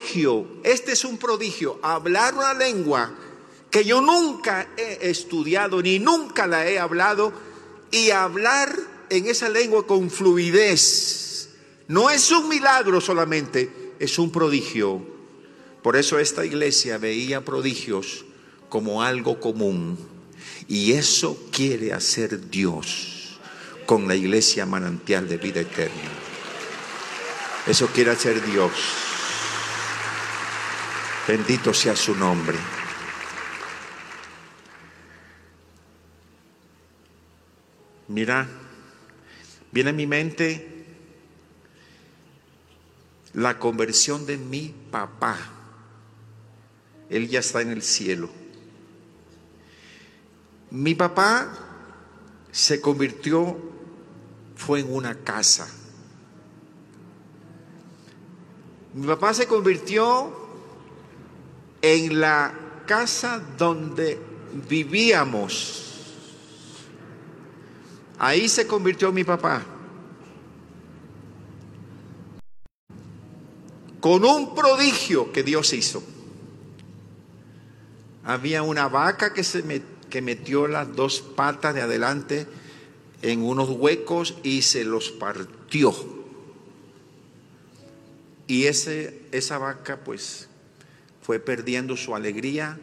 prodigio, este es un prodigio, hablar una lengua que yo nunca he estudiado ni nunca la he hablado, y hablar en esa lengua con fluidez. No es un milagro solamente, es un prodigio. Por eso esta iglesia veía prodigios como algo común, y eso quiere hacer Dios con la iglesia Manantial de Vida Eterna. Eso quiere hacer Dios. Bendito sea su nombre. Mira, viene a mi mente la conversión de mi papá. Él ya está en el cielo. Mi papá se convirtió, fue en una casa. Mi papá se convirtió en la casa donde vivíamos. Ahí se convirtió mi papá. Con un prodigio que Dios hizo. Había una vaca que metió las dos patas de adelante en unos huecos y se los partió. Y esa vaca pues fue perdiendo su alegría.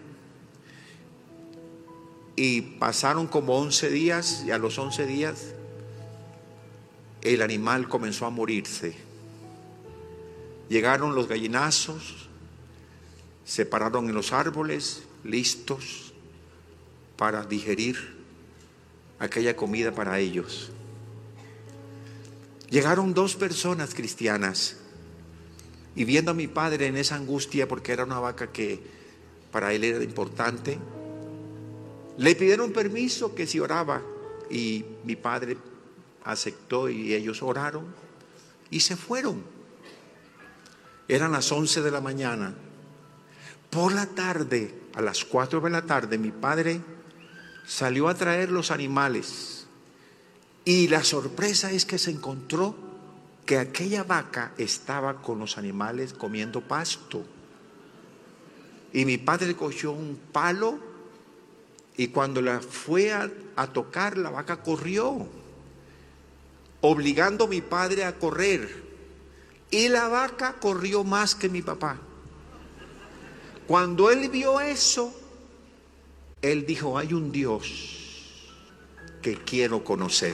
Y pasaron como 11 días, y a los 11 días el animal comenzó a morirse. Llegaron los gallinazos, se pararon en los árboles, listos para digerir aquella comida para ellos. Llegaron dos personas cristianas, y viendo a mi padre en esa angustia, porque era una vaca que para él era importante, le pidieron permiso que si oraba, y mi padre aceptó y ellos oraron y se fueron. Eran las 11 de la mañana. Por la tarde, a las 4 de la tarde, mi padre salió a traer los animales, y la sorpresa es que se encontró que aquella vaca estaba con los animales comiendo pasto. Y mi padre cogió un palo, y cuando la fue a tocar, la vaca corrió, obligando a mi padre a correr. Y la vaca corrió más que mi papá. Cuando él vio eso, él dijo: hay un Dios que quiero conocer.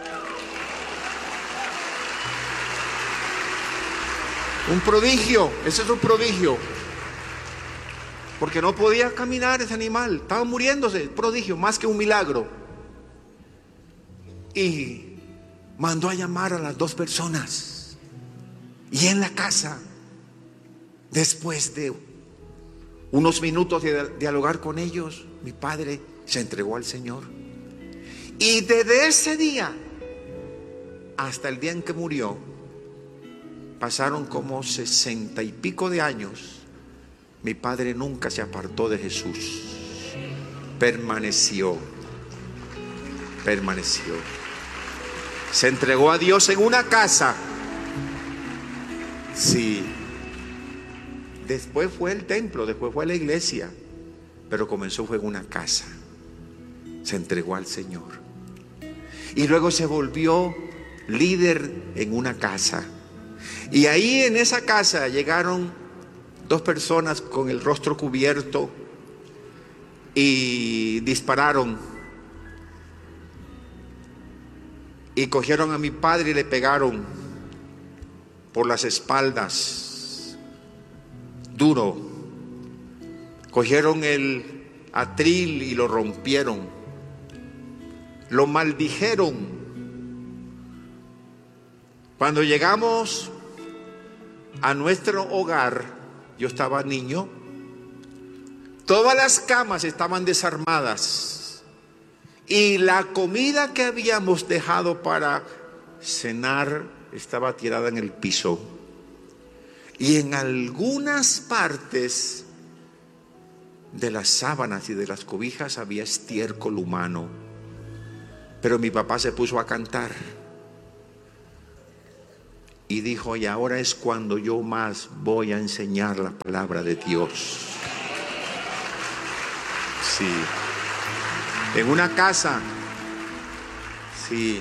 Un prodigio, ese es un prodigio. Porque no podía caminar ese animal, estaba muriéndose. Prodigio, más que un milagro. Y mandó a llamar a las dos personas. Y en la casa, después de unos minutos de dialogar con ellos, mi padre se entregó al Señor. Y desde ese día hasta el día en que murió, pasaron como 60 y pico de años. Mi padre nunca se apartó de Jesús. Permaneció. Se entregó a Dios en una casa. Sí. Después fue el templo, después fue la iglesia, pero comenzó fue en una casa. Se entregó al Señor. Y luego se volvió líder en una casa. Y ahí en esa casa llegaron dos personas con el rostro cubierto y dispararon. Y cogieron a mi padre y le pegaron por las espaldas, duro. Cogieron el atril y lo rompieron. Lo maldijeron. Cuando llegamos a nuestro hogar, yo estaba niño, todas las camas estaban desarmadas y la comida que habíamos dejado para cenar estaba tirada en el piso, y en algunas partes de las sábanas y de las cobijas había estiércol humano. Pero mi papá se puso a cantar y dijo: y ahora es cuando yo más voy a enseñar la palabra de Dios. Sí, en una casa. Sí,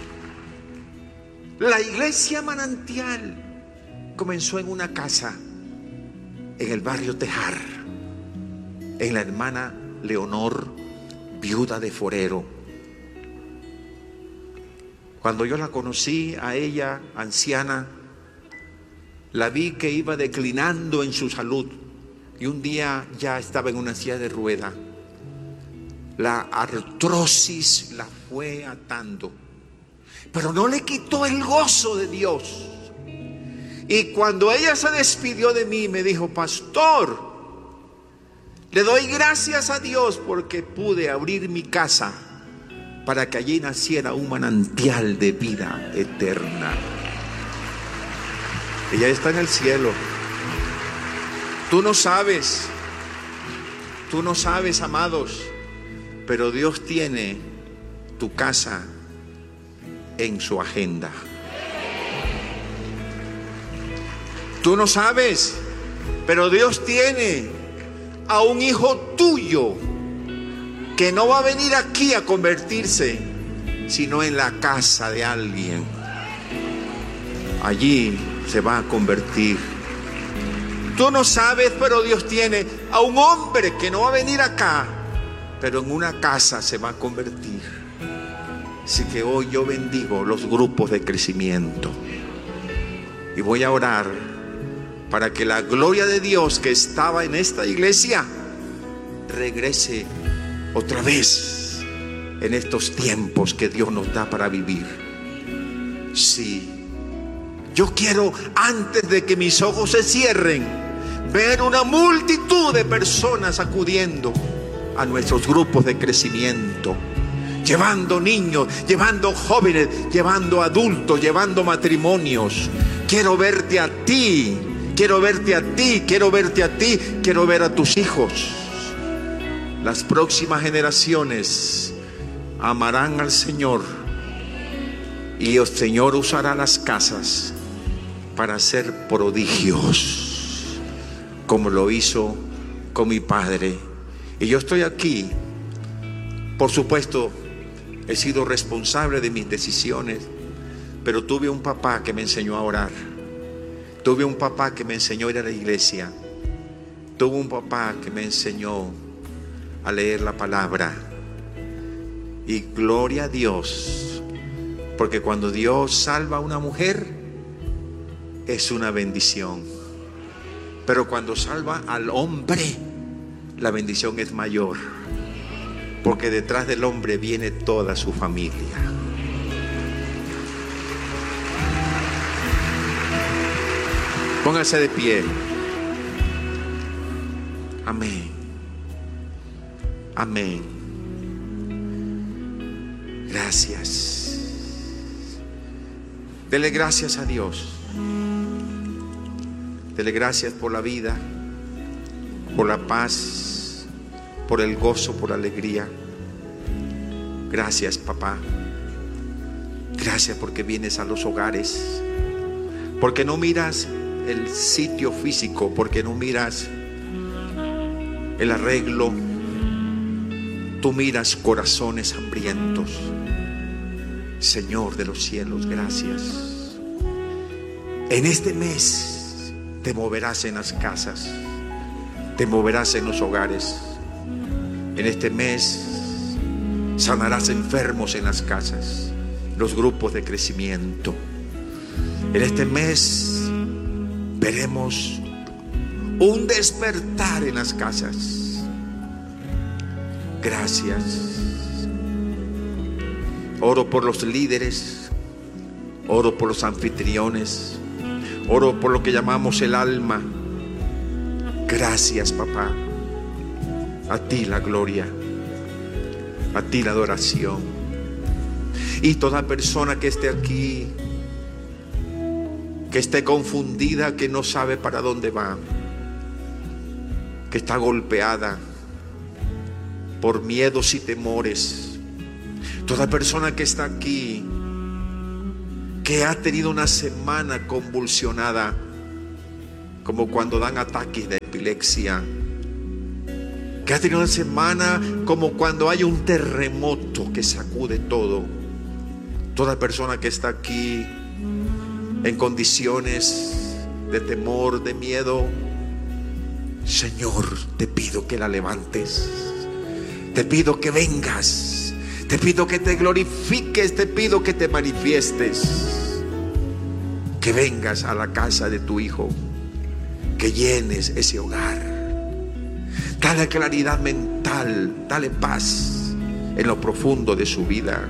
la iglesia Manantial comenzó en una casa en el barrio Tejar, en la hermana Leonor, viuda de forero. Cuando yo la conocí a ella, anciana, la vi que iba declinando en su salud y un día ya estaba en una silla de rueda. La artrosis la fue atando, pero no le quitó el gozo de Dios. Y cuando ella se despidió de mí, me dijo: pastor, le doy gracias a Dios porque pude abrir mi casa para que allí naciera un manantial de vida eterna. Ella está en el cielo. Tú no sabes, amados, pero Dios tiene tu casa en su agenda. Tú no sabes, pero Dios tiene a un hijo tuyo que no va a venir aquí a convertirse, sino en la casa de alguien. Allí se va a convertir. Tú no sabes, pero Dios tiene a un hombre que no va a venir acá, pero en una casa se va a convertir. Así que hoy yo bendigo los grupos de crecimiento y voy a orar para que la gloria de Dios que estaba en esta iglesia regrese otra vez en estos tiempos que Dios nos da para vivir. Sí, yo quiero, antes de que mis ojos se cierren, ver una multitud de personas acudiendo a nuestros grupos de crecimiento, llevando niños, llevando jóvenes, llevando adultos, llevando matrimonios. Quiero verte a ti, quiero verte a ti, quiero verte a ti, quiero ver a tus hijos. Las próximas generaciones amarán al Señor y el Señor usará las casas para hacer prodigios, como lo hizo con mi padre. Y yo estoy aquí, por supuesto, he sido responsable de mis decisiones, pero tuve un papá que me enseñó a orar. Tuve un papá que me enseñó a ir a la iglesia. Tuve un papá que me enseñó a leer la palabra. Y gloria a Dios, porque cuando Dios salva a una mujer es una bendición, pero cuando salva al hombre, la bendición es mayor, porque detrás del hombre viene toda su familia. Póngase de pie. Amén. Amén. Gracias. Dele gracias a Dios. Dele gracias por la vida, por la paz, por el gozo, por la alegría. Gracias, papá. Gracias porque vienes a los hogares, porque no miras el sitio físico, porque no miras el arreglo. Tú miras corazones hambrientos. Señor de los cielos, gracias. En este mes te moverás en las casas, te moverás en los hogares. En este mes sanarás enfermos en las casas, los grupos de crecimiento. En este mes veremos un despertar en las casas. Gracias. Oro por los líderes, oro por los anfitriones, oro por lo que llamamos el alma. Gracias, papá. A ti la gloria, a ti la adoración. Y toda persona que esté aquí, que esté confundida, que no sabe para dónde va, que está golpeada por miedos y temores. Toda persona que está aquí, que ha tenido una semana convulsionada, como cuando dan ataques de epilepsia, que ha tenido una semana como cuando hay un terremoto que sacude todo. Toda persona que está aquí en condiciones de temor, de miedo, Señor, te pido que la levantes, te pido que vengas, te pido que te glorifiques, te pido que te manifiestes, que vengas a la casa de tu Hijo, que llenes ese hogar. Dale claridad mental, dale paz en lo profundo de su vida.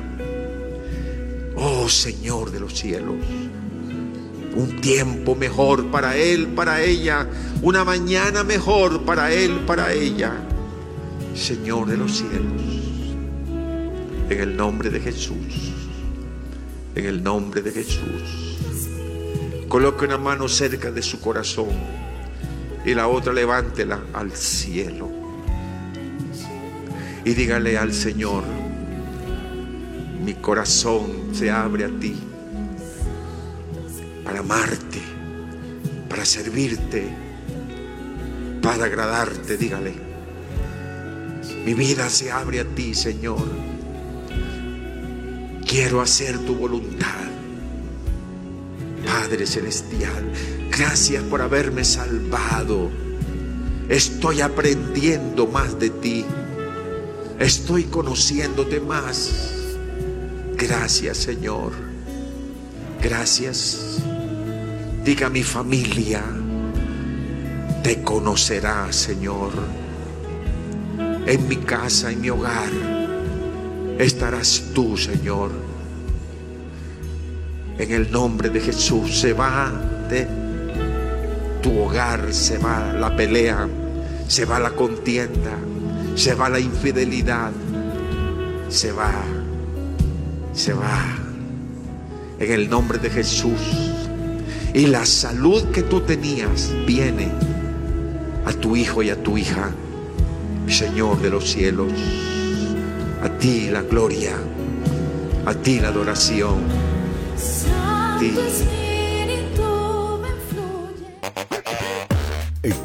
Oh Señor de los cielos, un tiempo mejor para él, para ella, una mañana mejor para él, para ella. Señor de los cielos, en el nombre de Jesús, en el nombre de Jesús, coloque una mano cerca de su corazón y la otra levántela al cielo y dígale al Señor: mi corazón se abre a ti para amarte, para servirte, para agradarte. Dígale: mi vida se abre a ti, Señor, quiero hacer tu voluntad. Padre celestial, gracias por haberme salvado. Estoy aprendiendo más de ti, estoy conociéndote más. Gracias, Señor, gracias. Diga: mi familia te conocerá, Señor. En mi casa, en mi hogar, estarás tú, Señor. En el nombre de Jesús, se va de tu hogar, se va la pelea, se va la contienda, se va la infidelidad, se va. En el nombre de Jesús. Y la salud que tú tenías viene a tu hijo y a tu hija. Señor de los cielos, a ti la gloria, a ti la adoración. En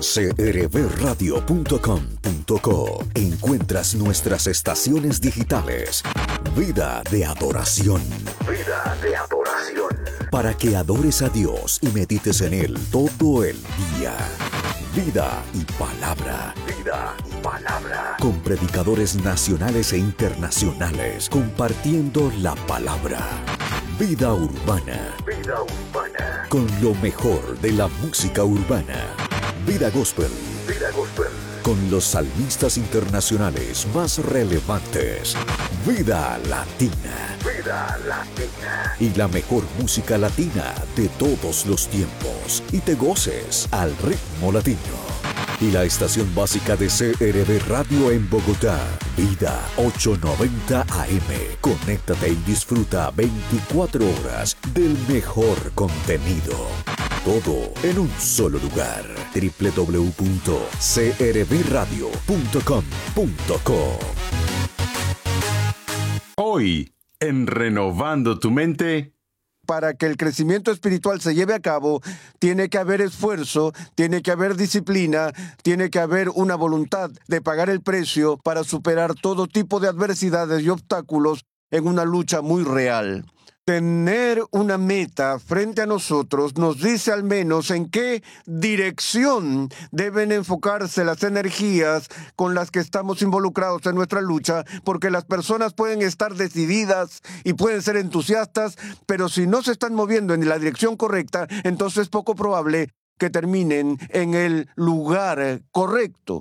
crbradio.com.co encuentras nuestras estaciones digitales. Vida de adoración. Vida de adoración. Para que adores a Dios y medites en Él todo el día. Vida y palabra. Vida y palabra. Con predicadores nacionales e internacionales compartiendo la palabra. Vida urbana. Vida urbana. Con lo mejor de la música urbana. Vida gospel. Vida gospel. Con los salmistas internacionales más relevantes. Vida latina. Vida latina. Y la mejor música latina de todos los tiempos. Y te goces al ritmo latino. Y la estación básica de CRB Radio en Bogotá, Vida 890 AM. Conéctate y disfruta 24 horas del mejor contenido. Todo en un solo lugar. www.crbradio.com.co. Hoy, en Renovando tu Mente. Para que el crecimiento espiritual se lleve a cabo, tiene que haber esfuerzo, tiene que haber disciplina, tiene que haber una voluntad de pagar el precio para superar todo tipo de adversidades y obstáculos en una lucha muy real. Tener una meta frente a nosotros nos dice al menos en qué dirección deben enfocarse las energías con las que estamos involucrados en nuestra lucha, porque las personas pueden estar decididas y pueden ser entusiastas, pero si no se están moviendo en la dirección correcta, entonces es poco probable que terminen en el lugar correcto.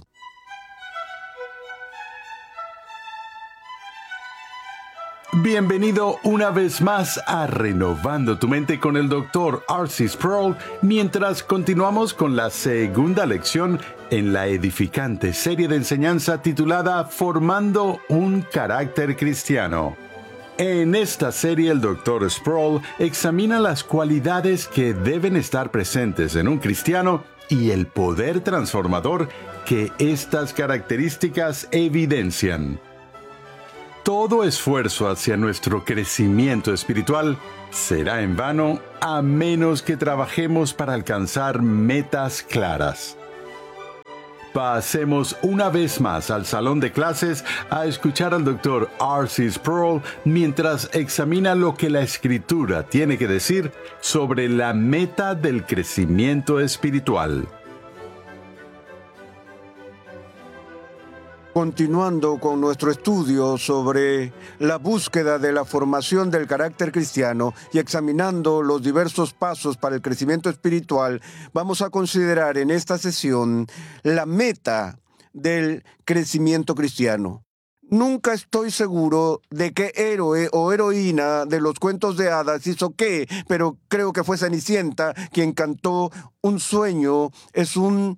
Bienvenido una vez más a Renovando tu Mente con el Dr. R.C. Sproul, mientras continuamos con la segunda lección en la edificante serie de enseñanza titulada Formando un carácter cristiano. En esta serie el Dr. Sproul examina las cualidades que deben estar presentes en un cristiano y el poder transformador que estas características evidencian. todo esfuerzo hacia nuestro crecimiento espiritual será en vano a menos que trabajemos para alcanzar metas claras. Pasemos una vez más al salón de clases a escuchar al Dr. R.C. Sproul mientras examina lo que la Escritura tiene que decir sobre la meta del crecimiento espiritual. Continuando con nuestro estudio sobre la búsqueda de la formación del carácter cristiano y examinando los diversos pasos para el crecimiento espiritual, vamos a considerar en esta sesión la meta del crecimiento cristiano. Nunca estoy seguro de qué héroe o heroína de los cuentos de hadas hizo qué, pero creo que fue Cenicienta quien cantó: un sueño es un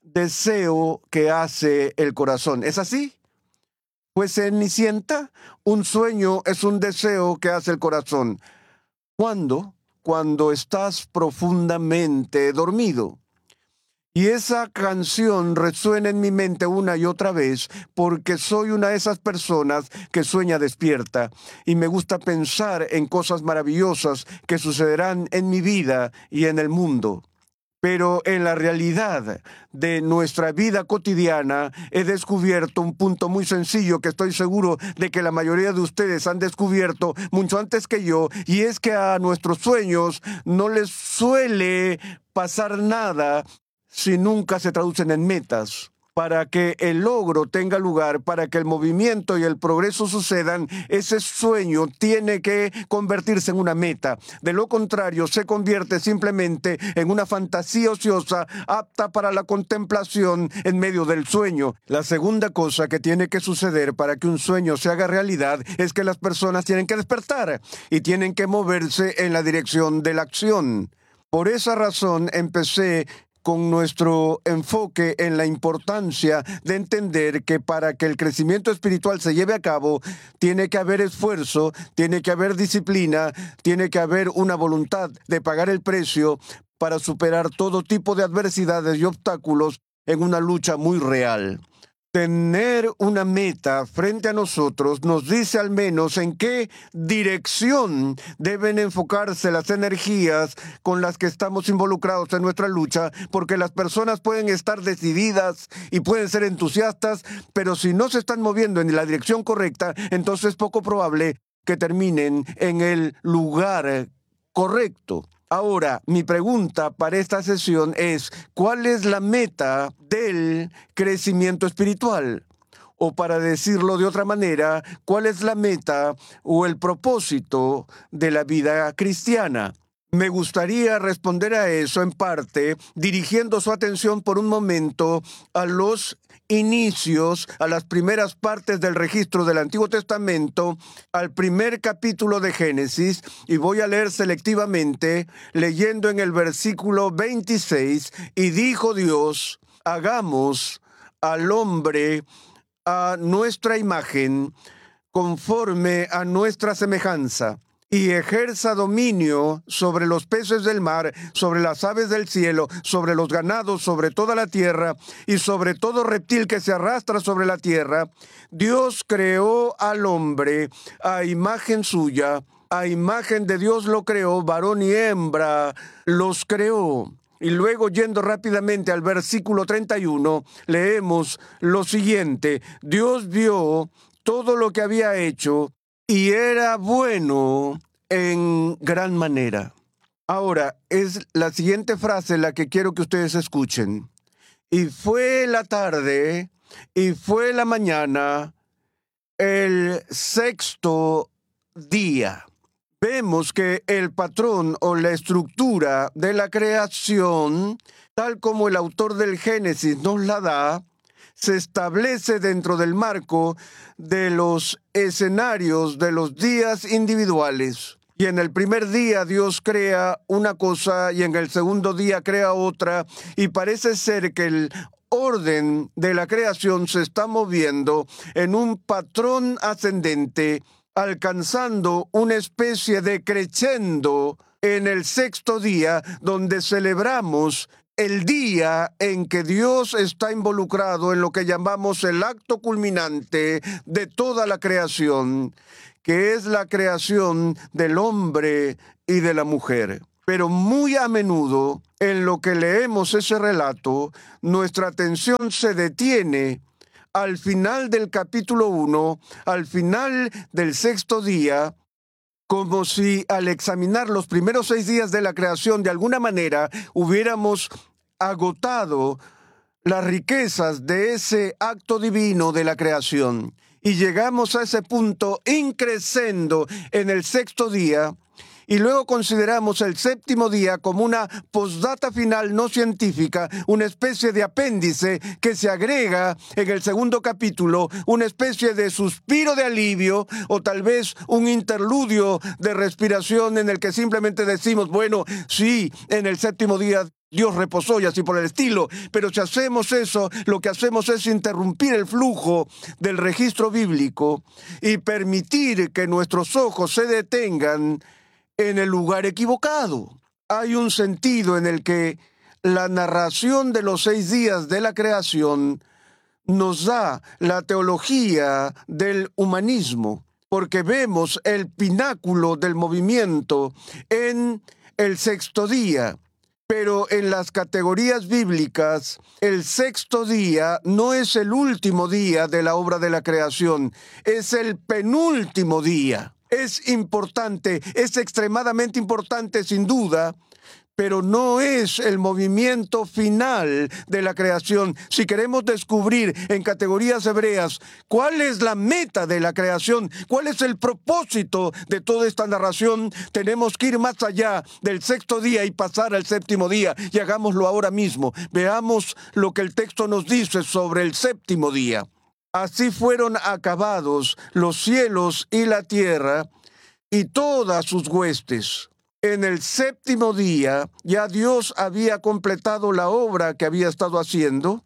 deseo que hace el corazón. ¿Es así? Pues Cenicienta, un sueño es un deseo que hace el corazón. ¿Cuándo? Cuando estás profundamente dormido. Y esa canción resuena en mi mente una y otra vez porque soy una de esas personas que sueña despierta y me gusta pensar en cosas maravillosas que sucederán en mi vida y en el mundo. Pero en la realidad de nuestra vida cotidiana he descubierto un punto muy sencillo que estoy seguro de que la mayoría de ustedes han descubierto mucho antes que yo, y es que a nuestros sueños no les suele pasar nada si nunca se traducen en metas. Para que el logro tenga lugar, para que el movimiento y el progreso sucedan, ese sueño tiene que convertirse en una meta. De lo contrario, se convierte simplemente en una fantasía ociosa, apta para la contemplación en medio del sueño. La segunda cosa que tiene que suceder para que un sueño se haga realidad es que las personas tienen que despertar y tienen que moverse en la dirección de la acción. Por esa razón empecé con nuestro enfoque en la importancia de entender que para que el crecimiento espiritual se lleve a cabo, tiene que haber esfuerzo, tiene que haber disciplina, tiene que haber una voluntad de pagar el precio para superar todo tipo de adversidades y obstáculos en una lucha muy real. Tener una meta frente a nosotros nos dice al menos en qué dirección deben enfocarse las energías con las que estamos involucrados en nuestra lucha, porque las personas pueden estar decididas y pueden ser entusiastas, pero si no se están moviendo en la dirección correcta, entonces es poco probable que terminen en el lugar correcto. Ahora, mi pregunta para esta sesión es: ¿cuál es la meta del crecimiento espiritual? O para decirlo de otra manera, ¿cuál es la meta o el propósito de la vida cristiana? Me gustaría responder a eso en parte dirigiendo su atención por un momento a los inicios, a las primeras partes del registro del Antiguo Testamento, al primer capítulo de Génesis, y voy a leer selectivamente, leyendo en el versículo 26, y dijo Dios: hagamos al hombre a nuestra imagen, conforme a nuestra semejanza, y ejerza dominio sobre los peces del mar, sobre las aves del cielo, sobre los ganados, sobre toda la tierra, y sobre todo reptil que se arrastra sobre la tierra. Dios creó al hombre a imagen suya, a imagen de Dios lo creó, varón y hembra los creó. Y luego, yendo rápidamente al versículo 31, leemos lo siguiente: Dios vio todo lo que había hecho, y era bueno en gran manera. Ahora, es la siguiente frase la que quiero que ustedes escuchen. Y fue la tarde, y fue la mañana, el sexto día. Vemos que el patrón o la estructura de la creación, tal como el autor del Génesis nos la da, se establece dentro del marco de los escenarios de los días individuales. Y en el primer día Dios crea una cosa y en el segundo día crea otra, y parece ser que el orden de la creación se está moviendo en un patrón ascendente, alcanzando una especie de crescendo en el sexto día, donde celebramos el día en que Dios está involucrado en lo que llamamos el acto culminante de toda la creación, que es la creación del hombre y de la mujer. Pero muy a menudo, en lo que leemos ese relato, nuestra atención se detiene al final del capítulo 1, al final del sexto día, como si al examinar los primeros 6 días de la creación, de alguna manera hubiéramos agotado las riquezas de ese acto divino de la creación. Y llegamos a ese punto increscendo en el sexto día, y luego consideramos el séptimo día como una postdata final no científica, una especie de apéndice que se agrega en el segundo capítulo, una especie de suspiro de alivio o tal vez un interludio de respiración en el que simplemente decimos, bueno, sí, en el séptimo día Dios reposó y así por el estilo, pero si hacemos eso, lo que hacemos es interrumpir el flujo del registro bíblico y permitir que nuestros ojos se detengan en el lugar equivocado. Hay un sentido en el que la narración de los 6 días de la creación nos da la teología del humanismo, porque vemos el pináculo del movimiento en el sexto día. Pero en las categorías bíblicas, el sexto día no es el último día de la obra de la creación, es el penúltimo día. Es importante, es extremadamente importante sin duda, pero no es el movimiento final de la creación. Si queremos descubrir en categorías hebreas cuál es la meta de la creación, cuál es el propósito de toda esta narración, tenemos que ir más allá del sexto día y pasar al séptimo día. Y hagámoslo ahora mismo. Veamos lo que el texto nos dice sobre el séptimo día. Así fueron acabados los cielos y la tierra y todas sus huestes. En el séptimo día ya Dios había completado la obra que había estado haciendo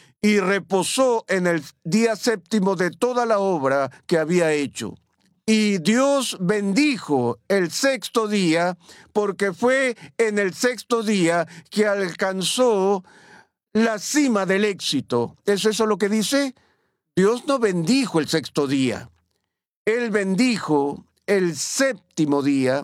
y reposó en el día séptimo de toda la obra que había hecho. Y Dios bendijo el sexto día porque fue en el sexto día que alcanzó la cima del éxito. ¿Es eso lo que dice? Dios no bendijo el sexto día. Él bendijo el séptimo día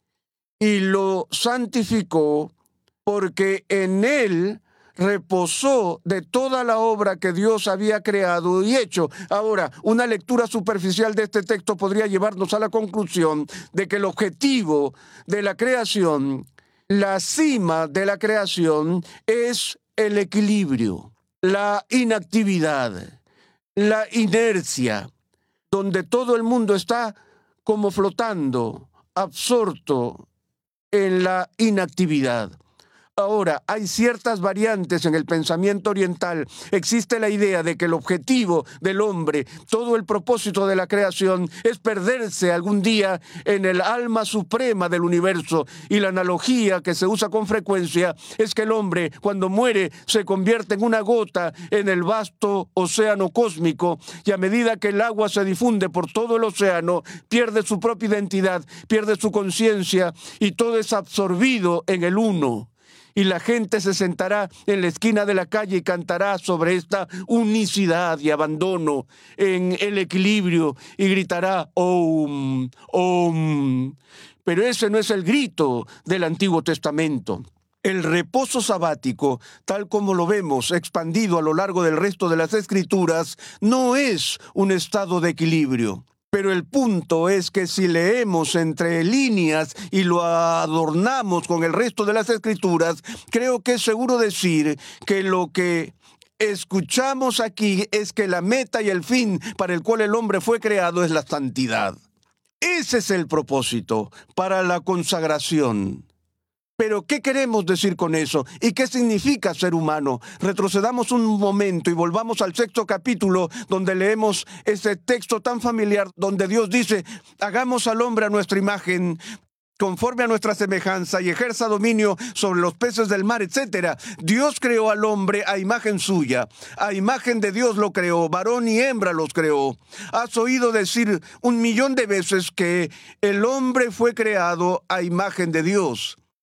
y lo santificó porque en él reposó de toda la obra que Dios había creado y hecho. Ahora, una lectura superficial de este texto podría llevarnos a la conclusión de que el objetivo de la creación, la cima de la creación, es el equilibrio, la inactividad, la inercia, donde todo el mundo está como flotando, absorto en la inactividad. Ahora, hay ciertas variantes en el pensamiento oriental. Existe la idea de que el objetivo del hombre, todo el propósito de la creación, es perderse algún día en el alma suprema del universo. Y la analogía que se usa con frecuencia es que el hombre, cuando muere, se convierte en una gota en el vasto océano cósmico, y a medida que el agua se difunde por todo el océano, pierde su propia identidad, pierde su conciencia, y todo es absorbido en el uno. Y la gente se sentará en la esquina de la calle y cantará sobre esta unicidad y abandono en el equilibrio y gritará Om, Om. Pero ese no es el grito del Antiguo Testamento. El reposo sabático, tal como lo vemos expandido a lo largo del resto de las Escrituras, no es un estado de equilibrio. Pero el punto es que si leemos entre líneas y lo adornamos con el resto de las Escrituras, creo que es seguro decir que lo que escuchamos aquí es que la meta y el fin para el cual el hombre fue creado es la santidad. Ese es el propósito para la consagración. Pero, ¿qué queremos decir con eso? ¿Y qué significa ser humano? Retrocedamos un momento y volvamos al sexto capítulo, donde leemos ese texto tan familiar, donde Dios dice, hagamos al hombre a nuestra imagen, conforme a nuestra semejanza, y ejerza dominio sobre los peces del mar, etc. Dios creó al hombre a imagen suya. A imagen de Dios lo creó, varón y hembra los creó. Has oído decir 1,000,000 de veces que el hombre fue creado a imagen de Dios.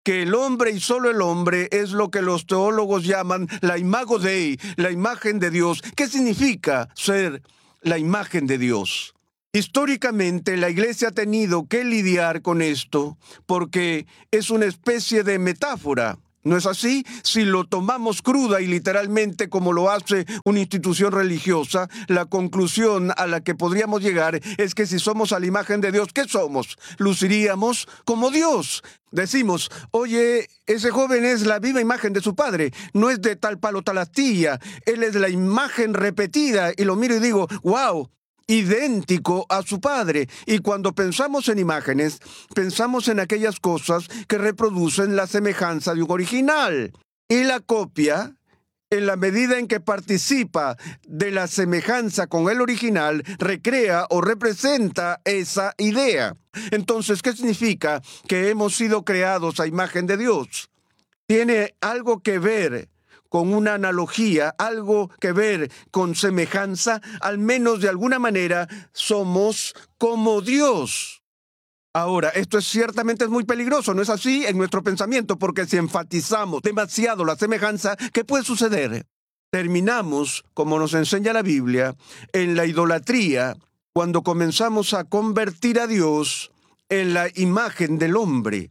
que el hombre y solo el hombre es lo que los teólogos llaman la imago Dei, la imagen de Dios. ¿Qué significa ser la imagen de Dios? Históricamente, la Iglesia ha tenido que lidiar con esto porque es una especie de metáfora. ¿No es así? Si lo tomamos cruda y literalmente como lo hace una institución religiosa, la conclusión a la que podríamos llegar es que si somos a la imagen de Dios, ¿qué somos? Luciríamos como Dios. Decimos, oye, ese joven es la viva imagen de su padre, no es de tal palo tal astilla, él es la imagen repetida, y lo miro y digo, wow, idéntico a su padre. Y cuando pensamos en imágenes, pensamos en aquellas cosas que reproducen la semejanza de un original. Y la copia, en la medida en que participa de la semejanza con el original, recrea o representa esa idea. Entonces, ¿qué significa que hemos sido creados a imagen de Dios? Tiene algo que ver con una analogía, algo que ver con semejanza, al menos de alguna manera somos como Dios. Ahora, esto ciertamente es muy peligroso, ¿no es así? En nuestro pensamiento, porque si enfatizamos demasiado la semejanza, ¿qué puede suceder? Terminamos, como nos enseña la Biblia, en la idolatría, cuando comenzamos a convertir a Dios en la imagen del hombre.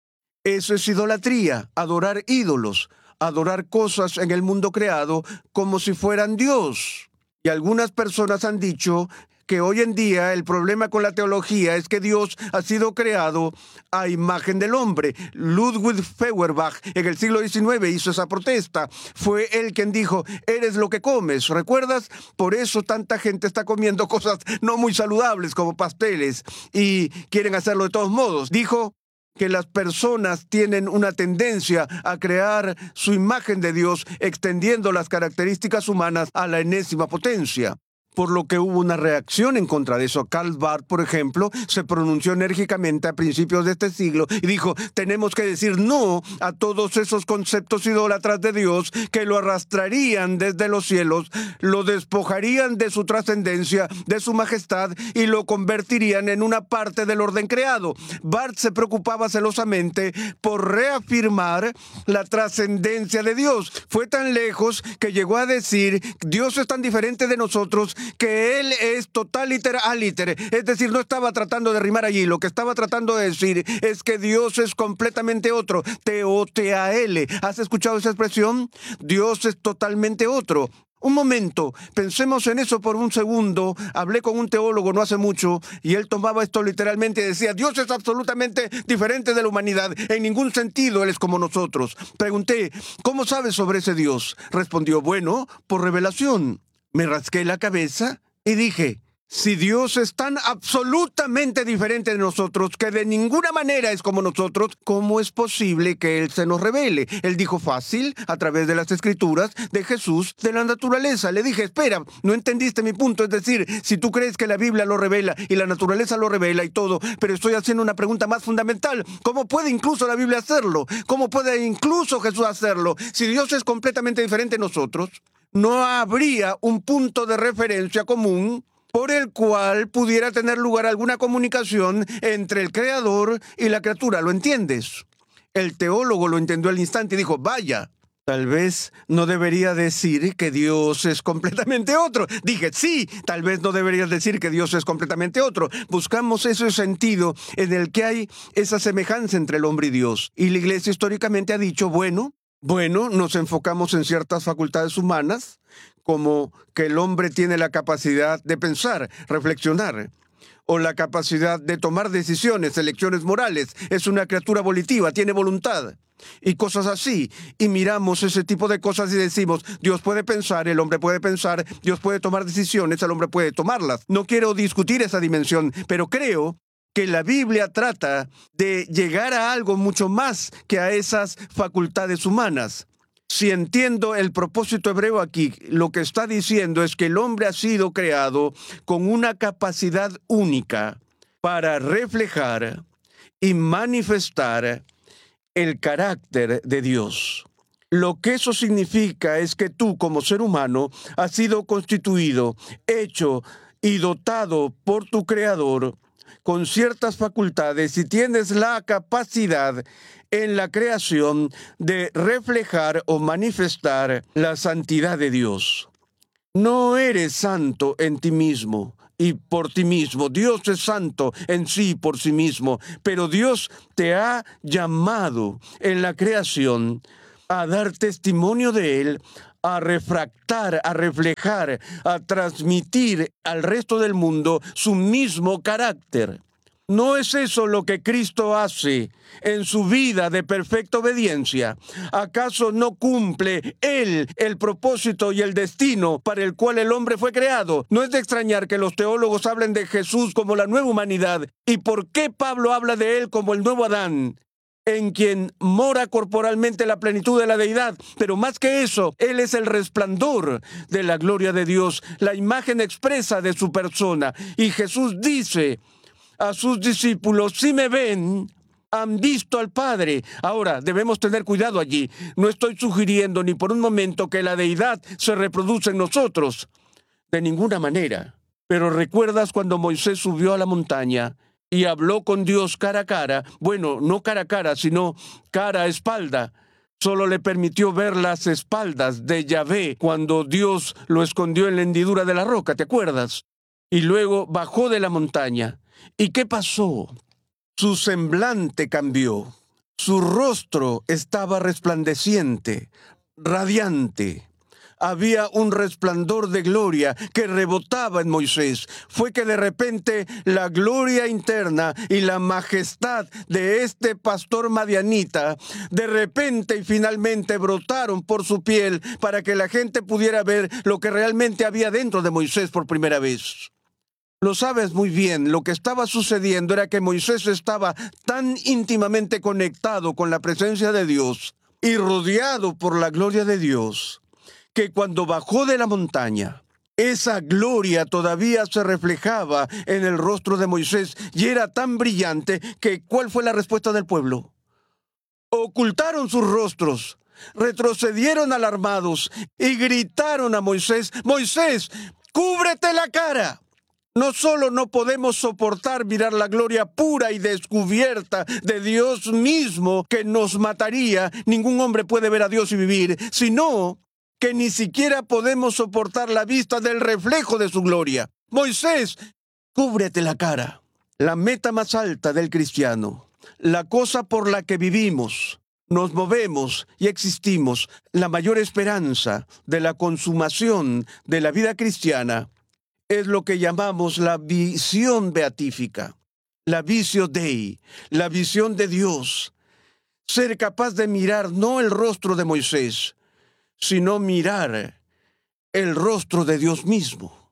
Eso es idolatría, adorar ídolos, adorar cosas en el mundo creado como si fueran Dios. Y algunas personas han dicho que hoy en día el problema con la teología es que Dios ha sido creado a imagen del hombre. Ludwig Feuerbach en el siglo XIX hizo esa protesta. Fue él quien dijo, eres lo que comes. ¿Recuerdas? Por eso tanta gente está comiendo cosas no muy saludables como pasteles y quieren hacerlo de todos modos. Dijo que las personas tienen una tendencia a crear su imagen de Dios, extendiendo las características humanas a la enésima potencia. Por lo que hubo una reacción en contra de eso. Karl Barth, por ejemplo, se pronunció enérgicamente a principios de este siglo y dijo, tenemos que decir no a todos esos conceptos idólatras de Dios que lo arrastrarían desde los cielos, lo despojarían de su trascendencia, de su majestad y lo convertirían en una parte del orden creado. Barth se preocupaba celosamente por reafirmar la trascendencia de Dios. Fue tan lejos que llegó a decir, Dios es tan diferente de nosotros que Él es total iter aliter, es decir, no estaba tratando de rimar allí, lo que estaba tratando de decir es que Dios es completamente otro, teoteaele. ¿Has escuchado esa expresión? Dios es totalmente otro. Un momento, pensemos en eso por un segundo. Hablé con un teólogo no hace mucho y él tomaba esto literalmente y decía, Dios es absolutamente diferente de la humanidad, en ningún sentido Él es como nosotros. Pregunté, ¿cómo sabes sobre ese Dios? Respondió, bueno, por revelación. Me rasqué la cabeza y dije, si Dios es tan absolutamente diferente de nosotros, que de ninguna manera es como nosotros, ¿cómo es posible que Él se nos revele? Él dijo fácil, a través de las Escrituras, de Jesús, de la naturaleza. Le dije, espera, no entendiste mi punto. Es decir, si tú crees que la Biblia lo revela y la naturaleza lo revela y todo, pero estoy haciendo una pregunta más fundamental. ¿Cómo puede incluso la Biblia hacerlo? ¿Cómo puede incluso Jesús hacerlo? Si Dios es completamente diferente de nosotros, no habría un punto de referencia común por el cual pudiera tener lugar alguna comunicación entre el Creador y la criatura. ¿Lo entiendes? El teólogo lo entendió al instante y dijo, vaya, tal vez no debería decir que Dios es completamente otro. Dije, sí, tal vez no deberías decir que Dios es completamente otro. Buscamos ese sentido en el que hay esa semejanza entre el hombre y Dios. Y la Iglesia históricamente ha dicho, bueno, nos enfocamos en ciertas facultades humanas, como que el hombre tiene la capacidad de pensar, reflexionar, o la capacidad de tomar decisiones, elecciones morales. Es una criatura volitiva, tiene voluntad, y cosas así. Y miramos ese tipo de cosas y decimos, Dios puede pensar, el hombre puede pensar, Dios puede tomar decisiones, el hombre puede tomarlas. No quiero discutir esa dimensión, pero creo que la Biblia trata de llegar a algo mucho más que a esas facultades humanas. Si entiendo el propósito hebreo aquí, lo que está diciendo es que el hombre ha sido creado con una capacidad única para reflejar y manifestar el carácter de Dios. Lo que eso significa es que tú, como ser humano, has sido constituido, hecho y dotado por tu Creador con ciertas facultades y tienes la capacidad en la creación de reflejar o manifestar la santidad de Dios. No eres santo en ti mismo y por ti mismo. Dios es santo en sí y por sí mismo, pero Dios te ha llamado en la creación a dar testimonio de Él, a refractar, a reflejar, a transmitir al resto del mundo su mismo carácter. ¿No es eso lo que Cristo hace en su vida de perfecta obediencia? ¿Acaso no cumple Él el propósito y el destino para el cual el hombre fue creado? No es de extrañar que los teólogos hablen de Jesús como la nueva humanidad. ¿Y por qué Pablo habla de Él como el nuevo Adán, en quien mora corporalmente la plenitud de la deidad? Pero más que eso, Él es el resplandor de la gloria de Dios, la imagen expresa de su persona. Y Jesús dice a sus discípulos: si me ven, han visto al Padre. Ahora, debemos tener cuidado allí. No estoy sugiriendo ni por un momento que la deidad se reproduce en nosotros. De ninguna manera. Pero ¿recuerdas cuando Moisés subió a la montaña y habló con Dios cara a cara? Bueno, no cara a cara, sino cara a espalda. Solo le permitió ver las espaldas de Yahvé cuando Dios lo escondió en la hendidura de la roca, ¿te acuerdas? Y luego bajó de la montaña. ¿Y qué pasó? Su semblante cambió. Su rostro estaba resplandeciente, radiante. Había un resplandor de gloria que rebotaba en Moisés. Fue que de repente la gloria interna y la majestad de este pastor madianita de repente y finalmente brotaron por su piel para que la gente pudiera ver lo que realmente había dentro de Moisés por primera vez. Lo sabes muy bien, lo que estaba sucediendo era que Moisés estaba tan íntimamente conectado con la presencia de Dios y rodeado por la gloria de Dios, que cuando bajó de la montaña, esa gloria todavía se reflejaba en el rostro de Moisés y era tan brillante que ¿cuál fue la respuesta del pueblo? Ocultaron sus rostros, retrocedieron alarmados y gritaron a Moisés: Moisés, cúbrete la cara. No solo no podemos soportar mirar la gloria pura y descubierta de Dios mismo, que nos mataría, ningún hombre puede ver a Dios y vivir, sino que ni siquiera podemos soportar la vista del reflejo de su gloria. Moisés, cúbrete la cara. La meta más alta del cristiano, la cosa por la que vivimos, nos movemos y existimos, la mayor esperanza de la consumación de la vida cristiana, es lo que llamamos la visión beatífica, la visio Dei, la visión de Dios. Ser capaz de mirar no el rostro de Moisés, sino mirar el rostro de Dios mismo.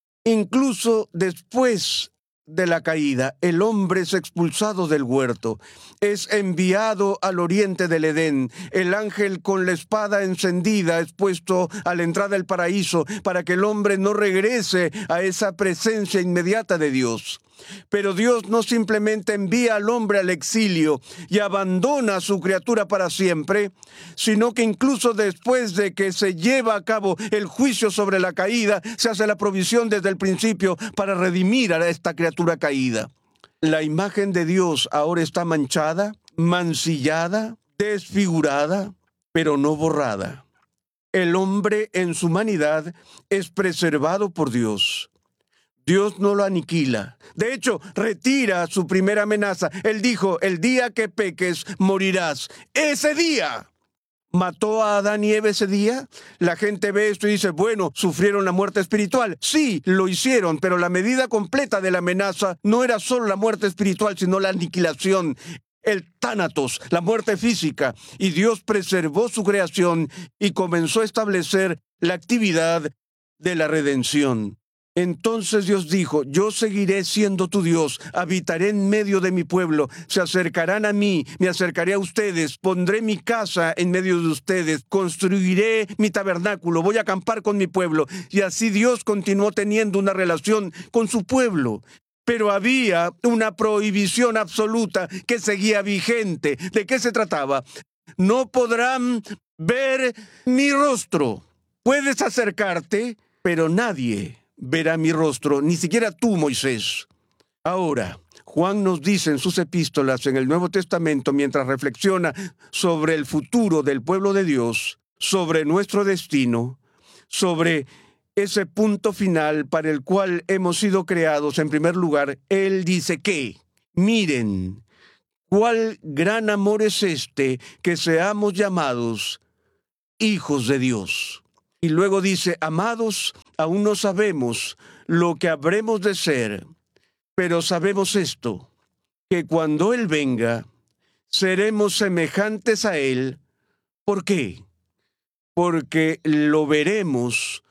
Incluso después de la caída, el hombre es expulsado del huerto, es enviado al oriente del Edén. El ángel con la espada encendida es puesto a la entrada del paraíso para que el hombre no regrese a esa presencia inmediata de Dios. Pero Dios no simplemente envía al hombre al exilio y abandona a su criatura para siempre, sino que incluso después de que se lleva a cabo el juicio sobre la caída, se hace la provisión desde el principio para redimir a esta criatura caída. La imagen de Dios ahora está manchada, mancillada, desfigurada, pero no borrada. El hombre en su humanidad es preservado por Dios. Dios no lo aniquila. De hecho, retira su primera amenaza. Él dijo: el día que peques, morirás. ¡Ese día! ¿Mató a Adán y Eva ese día? La gente ve esto y dice: bueno, ¿sufrieron la muerte espiritual? Sí, lo hicieron, pero la medida completa de la amenaza no era solo la muerte espiritual, sino la aniquilación, el tánatos, la muerte física. Y Dios preservó su creación y comenzó a establecer la actividad de la redención. Entonces Dios dijo: yo seguiré siendo tu Dios, habitaré en medio de mi pueblo, se acercarán a mí, me acercaré a ustedes, pondré mi casa en medio de ustedes, construiré mi tabernáculo, voy a acampar con mi pueblo. Y así Dios continuó teniendo una relación con su pueblo. Pero había una prohibición absoluta que seguía vigente. ¿De qué se trataba? No podrán ver mi rostro. Puedes acercarte, pero nadie verá mi rostro, ni siquiera tú, Moisés. Ahora, Juan nos dice en sus epístolas en el Nuevo Testamento, mientras reflexiona sobre el futuro del pueblo de Dios, sobre nuestro destino, sobre ese punto final para el cual hemos sido creados en primer lugar, él dice que, miren, cuál gran amor es este, que seamos llamados hijos de Dios. Y luego dice, amados, aún no sabemos lo que habremos de ser, pero sabemos esto, que cuando Él venga, seremos semejantes a Él. ¿Por qué? Porque lo veremos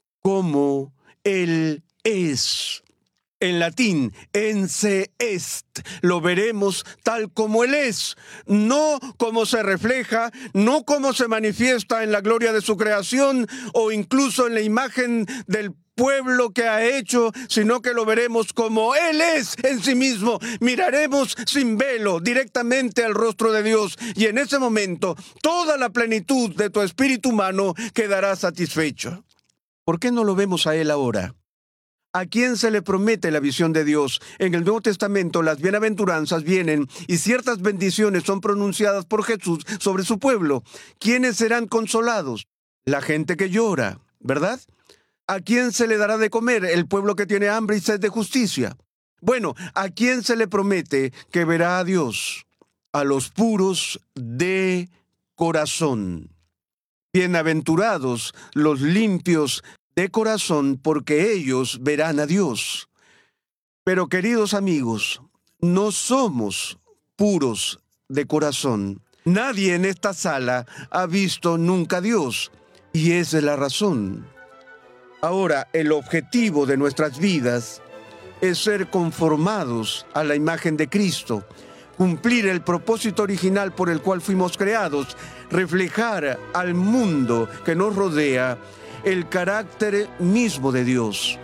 como Él es. En latín, ense est, lo veremos tal como Él es, no como se refleja, no como se manifiesta en la gloria de su creación o incluso en la imagen del pueblo que ha hecho, sino que lo veremos como Él es en sí mismo. Miraremos sin velo directamente al rostro de Dios y en ese momento toda la plenitud de tu espíritu humano quedará satisfecha. ¿Por qué no lo vemos a Él ahora? ¿A quién se le promete la visión de Dios? En el Nuevo Testamento las bienaventuranzas vienen y ciertas bendiciones son pronunciadas por Jesús sobre su pueblo. ¿Quiénes serán consolados? La gente que llora, ¿verdad? ¿A quién se le dará de comer? El pueblo que tiene hambre y sed de justicia. Bueno, ¿a quién se le promete que verá a Dios? A los puros de corazón. Bienaventurados los limpios de corazón, porque ellos verán a Dios. Pero, queridos amigos, no somos puros de corazón. Nadie en esta sala ha visto nunca a Dios, y esa es la razón. Ahora, el objetivo de nuestras vidas es ser conformados a la imagen de Cristo, cumplir el propósito original por el cual fuimos creados, reflejar al mundo que nos rodea el carácter mismo de Dios.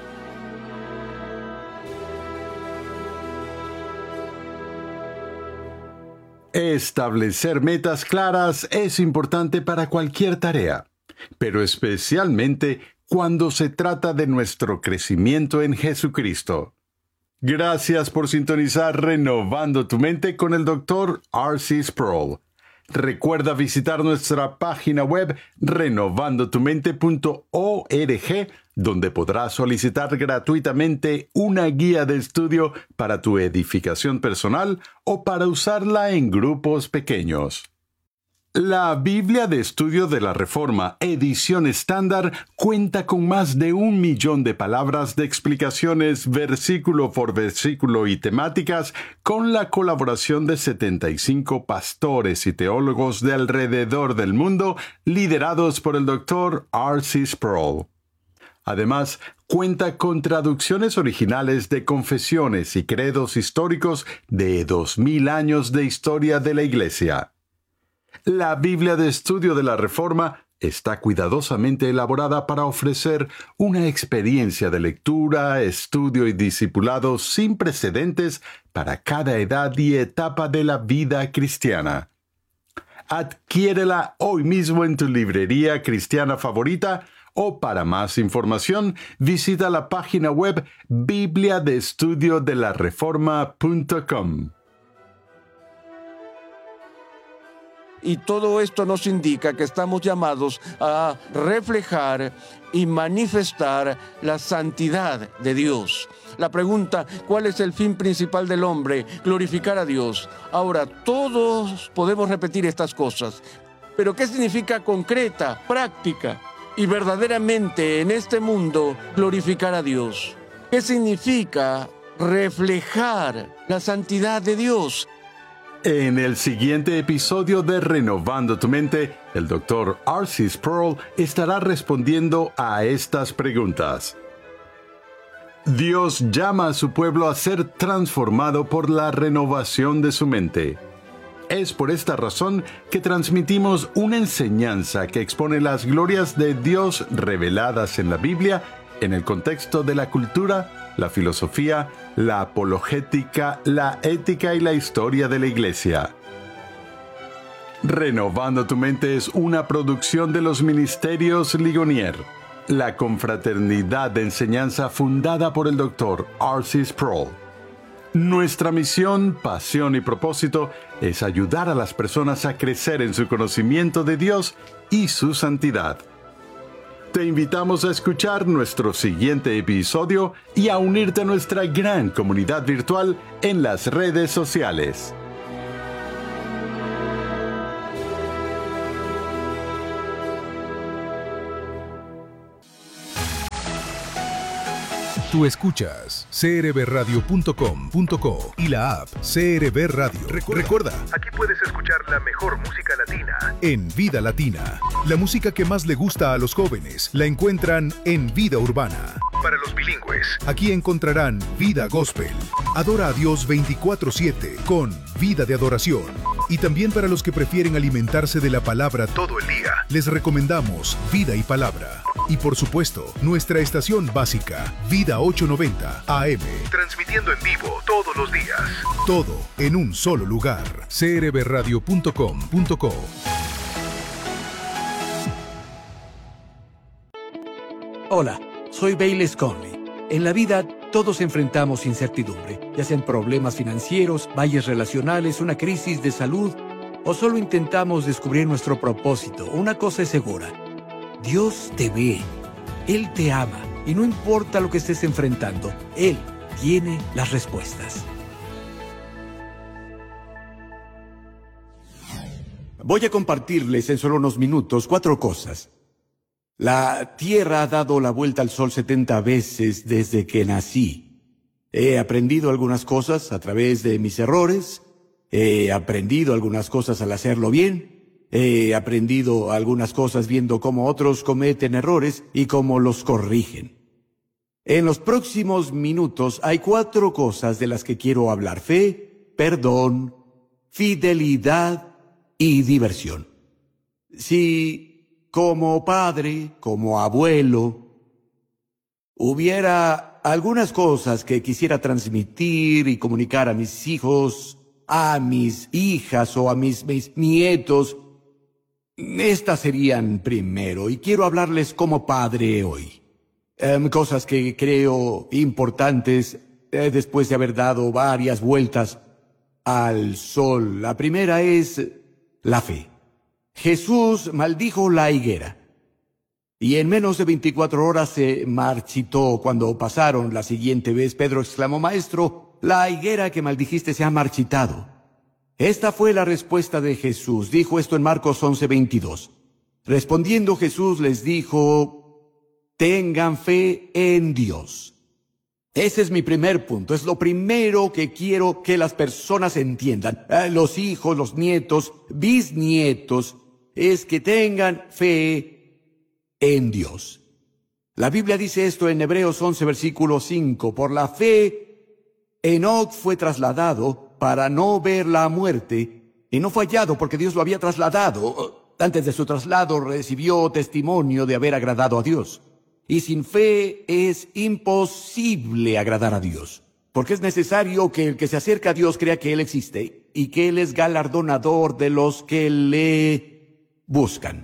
Establecer metas claras es importante para cualquier tarea, pero especialmente cuando se trata de nuestro crecimiento en Jesucristo. Gracias por sintonizar Renovando tu Mente con el Dr. R.C. Sproul. Recuerda visitar nuestra página web renovandotumente.org, donde podrás solicitar gratuitamente una guía de estudio para tu edificación personal o para usarla en grupos pequeños. La Biblia de Estudio de la Reforma, edición estándar, cuenta con más de 1 millón de palabras de explicaciones versículo por versículo y temáticas, con la colaboración de 75 pastores y teólogos de alrededor del mundo, liderados por el Dr. R.C. Sproul. Además, cuenta con traducciones originales de confesiones y credos históricos de 2000 años de historia de la Iglesia. La Biblia de Estudio de la Reforma está cuidadosamente elaborada para ofrecer una experiencia de lectura, estudio y discipulado sin precedentes para cada edad y etapa de la vida cristiana. Adquiérela hoy mismo en tu librería cristiana favorita o para más información visita la página web bibliadeestudiodelareforma.com. Y todo esto nos indica que estamos llamados a reflejar y manifestar la santidad de Dios. La pregunta, ¿cuál es el fin principal del hombre? Glorificar a Dios. Ahora, todos podemos repetir estas cosas, pero ¿qué significa concreta, práctica y verdaderamente en este mundo glorificar a Dios? ¿Qué significa reflejar la santidad de Dios? En el siguiente episodio de Renovando tu Mente, el Dr. R.C. Sproul estará respondiendo a estas preguntas. Dios llama a su pueblo a ser transformado por la renovación de su mente. Es por esta razón que transmitimos una enseñanza que expone las glorias de Dios reveladas en la Biblia en el contexto de la cultura, la filosofía, la apologética, la ética y la historia de la Iglesia. Renovando tu Mente es una producción de los Ministerios Ligonier, la confraternidad de enseñanza fundada por el Dr. R.C. Sproul. Nuestra misión, pasión y propósito es ayudar a las personas a crecer en su conocimiento de Dios y su santidad. Te invitamos a escuchar nuestro siguiente episodio y a unirte a nuestra gran comunidad virtual en las redes sociales. Tú escuchas crbradio.com.co y la app CRB Radio. Recuerda, aquí puedes escuchar la mejor música latina en Vida Latina. La música que más le gusta a los jóvenes la encuentran en Vida Urbana. Para los bilingües, aquí encontrarán Vida Gospel. Adora a Dios 24/7 con Vida de Adoración. Y también para los que prefieren alimentarse de la palabra todo el día, les recomendamos Vida y Palabra. Y por supuesto, nuestra estación básica, Vida 890 AM. Transmitiendo en vivo todos los días. Todo en un solo lugar. crbradio.com.co. Hola, soy Bayless Conley. En la vida todos enfrentamos incertidumbre, ya sean problemas financieros, valles relacionales, una crisis de salud, o solo intentamos descubrir nuestro propósito. Una cosa es segura: Dios te ve, Él te ama, y no importa lo que estés enfrentando, Él tiene las respuestas. Voy a compartirles en solo unos minutos 4 cosas. La Tierra ha dado la vuelta al Sol 70 veces desde que nací. He aprendido algunas cosas a través de mis errores, he aprendido algunas cosas al hacerlo bien, he aprendido algunas cosas viendo cómo otros cometen errores y cómo los corrigen. En los próximos minutos hay 4 cosas de las que quiero hablar: fe, perdón, fidelidad y diversión. Si como padre, como abuelo, hubiera algunas cosas que quisiera transmitir y comunicar a mis hijos, a mis hijas o a mis nietos, estas serían primero, y quiero hablarles como padre hoy. Cosas que creo importantes después de haber dado varias vueltas al sol. La primera es la fe. Jesús maldijo la higuera y en menos de 24 horas se marchitó. Cuando pasaron la siguiente vez, Pedro exclamó: Maestro, la higuera que maldijiste se ha marchitado. Esta fue la respuesta de Jesús. Dijo esto en Marcos 11:22. Respondiendo Jesús les dijo: tengan fe en Dios. Ese es mi primer punto. Es lo primero que quiero que las personas entiendan. Los hijos, los nietos, bisnietos, es que tengan fe en Dios. La Biblia dice esto en Hebreos 11, versículo 5. Por la fe, Enoc fue trasladado para no ver la muerte, y no fue hallado porque Dios lo había trasladado. Antes de su traslado recibió testimonio de haber agradado a Dios. Y sin fe es imposible agradar a Dios, porque es necesario que el que se acerca a Dios crea que Él existe y que Él es galardonador de los que le buscan.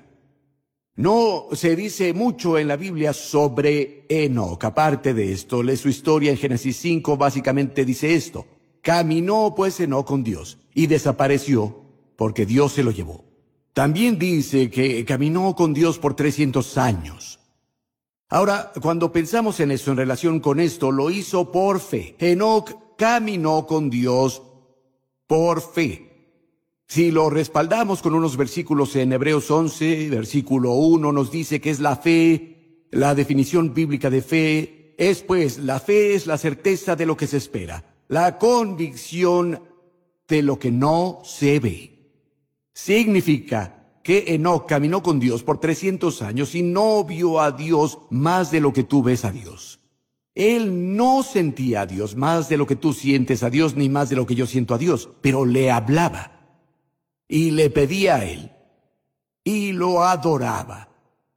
No se dice mucho en la Biblia sobre Enoc. Aparte de esto, lee su historia en Génesis 5, básicamente dice esto: caminó pues Enoc con Dios y desapareció porque Dios se lo llevó. También dice que caminó con Dios por 300 años. Ahora, cuando pensamos en eso, en relación con esto, lo hizo por fe. Enoc caminó con Dios por fe. Si lo respaldamos con unos versículos en Hebreos 11, versículo 1, nos dice que es la fe. La definición bíblica de fe es, pues, la fe es la certeza de lo que se espera, la convicción de lo que no se ve. Significa que Enoc caminó con Dios por 300 años y no vio a Dios más de lo que tú ves a Dios. Él no sentía a Dios más de lo que tú sientes a Dios, ni más de lo que yo siento a Dios, pero le hablaba y le pedía a Él y lo adoraba.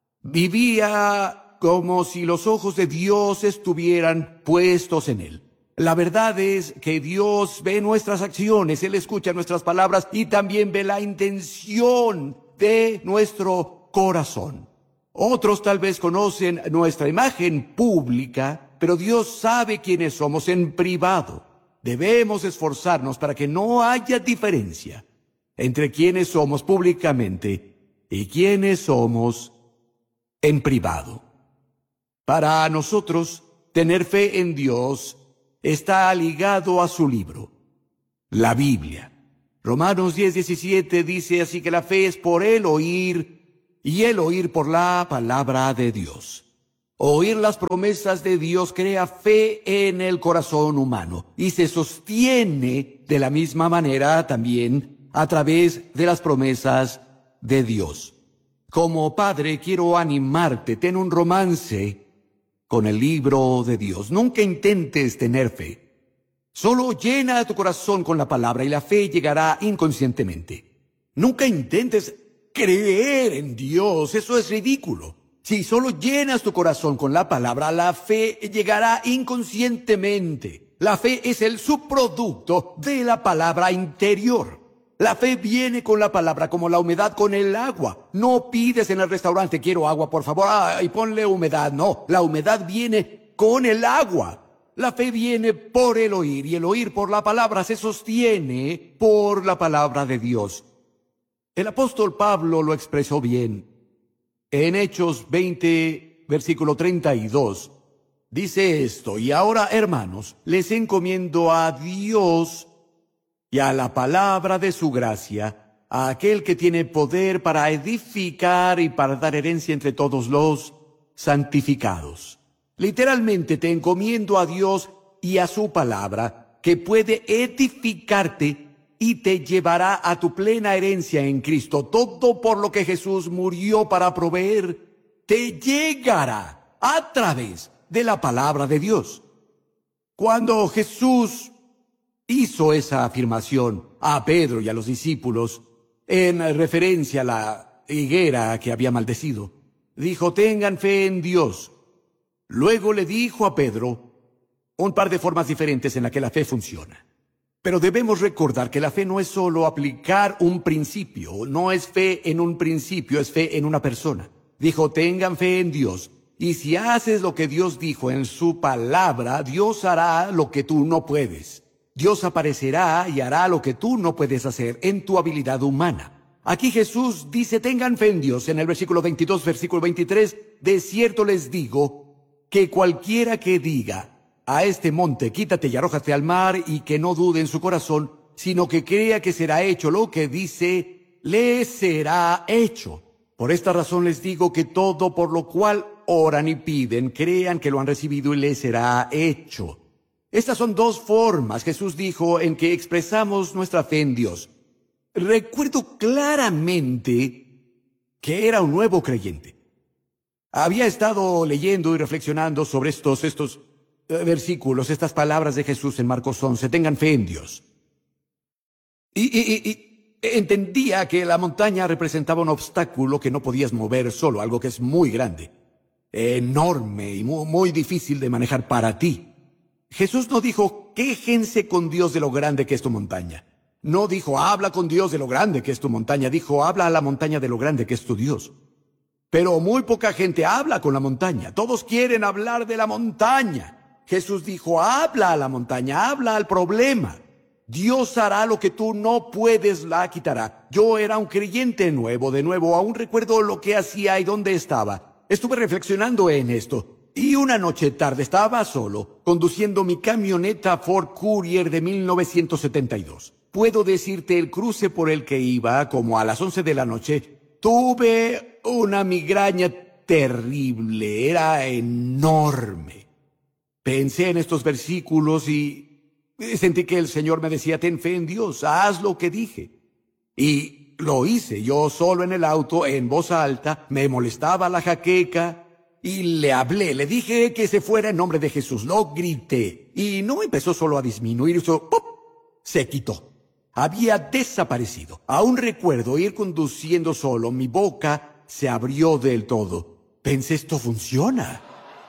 Vivía como si los ojos de Dios estuvieran puestos en Él. La verdad es que Dios ve nuestras acciones, Él escucha nuestras palabras y también ve la intención de nuestro corazón. Otros tal vez conocen nuestra imagen pública, pero Dios sabe quiénes somos en privado. debemos esforzarnos para que no haya diferencia entre quienes somos públicamente y quienes somos en privado. Para nosotros, tener fe en Dios está ligado a su libro, la Biblia. Romanos 10:17 dice así que la fe es por el oír y el oír por la palabra de Dios. Oír las promesas de Dios crea fe en el corazón humano y se sostiene de la misma manera también a través de las promesas de Dios. Como padre quiero animarte, ten un romance con el libro de Dios. Nunca intentes tener fe. Solo llena tu corazón con la palabra y la fe llegará inconscientemente. Nunca intentes creer en Dios, eso es ridículo. Si solo llenas tu corazón con la palabra, la fe llegará inconscientemente. La fe es el subproducto de la palabra interior. La fe viene con la palabra como la humedad con el agua. No pides en el restaurante, quiero agua, por favor, y ponle humedad. No, la humedad viene con el agua. La fe viene por el oír y el oír por la palabra se sostiene por la palabra de Dios. El apóstol Pablo lo expresó bien. En Hechos 20, versículo 32, dice esto: y ahora, hermanos, les encomiendo a Dios y a la palabra de su gracia, a aquel que tiene poder para edificar y para dar herencia entre todos los santificados. Literalmente te encomiendo a Dios y a su palabra, que puede edificarte y te llevará a tu plena herencia en Cristo. Todo por lo que Jesús murió para proveer, te llegará a través de la palabra de Dios. Cuando Jesús hizo esa afirmación a Pedro y a los discípulos, en referencia a la higuera que había maldecido, dijo: tengan fe en Dios. Luego le dijo a Pedro un par de formas diferentes en las que la fe funciona. Pero debemos recordar que la fe no es solo aplicar un principio, no es fe en un principio, es fe en una persona. Dijo: tengan fe en Dios, y si haces lo que Dios dijo en su palabra, Dios hará lo que tú no puedes. Dios aparecerá y hará lo que tú no puedes hacer en tu habilidad humana. Aquí Jesús dice: tengan fe en Dios. En el versículo 22, versículo 23, de cierto les digo que cualquiera que diga a este monte, quítate y arrójate al mar, y que no dude en su corazón, sino que crea que será hecho lo que dice, le será hecho. Por esta razón les digo que todo por lo cual oran y piden, crean que lo han recibido y les será hecho. Estas son dos formas, Jesús dijo, en que expresamos nuestra fe en Dios. Recuerdo claramente que era un nuevo creyente. Había estado leyendo y reflexionando sobre estos versículos, estas palabras de Jesús en Marcos 11, tengan fe en Dios. Y entendía que la montaña representaba un obstáculo que no podías mover solo, algo que es muy grande, enorme y muy difícil de manejar para ti. Jesús no dijo: quéjense con Dios de lo grande que es tu montaña. No dijo: habla con Dios de lo grande que es tu montaña. Dijo: habla a la montaña de lo grande que es tu Dios. Pero muy poca gente habla con la montaña. Todos quieren hablar de la montaña. Jesús dijo: habla a la montaña, habla al problema. Dios hará lo que tú no puedes, la quitará. Yo era un creyente nuevo, de nuevo, aún recuerdo lo que hacía y dónde estaba. Estuve reflexionando en esto. Y una noche tarde estaba solo, conduciendo mi camioneta Ford Courier de 1972. Puedo decirte el cruce por el que iba, como a las 11 de la noche, tuve una migraña terrible, era enorme. Pensé en estos versículos y sentí que el Señor me decía: ten fe en Dios, haz lo que dije. Y lo hice, yo solo en el auto, en voz alta, me molestaba la jaqueca y le hablé, le dije que se fuera en nombre de Jesús, lo grité. Y no empezó solo a disminuir, eso ¡pop!, se quitó. Había desaparecido. Aún recuerdo ir conduciendo solo, mi boca se abrió del todo. Pensé: esto funciona.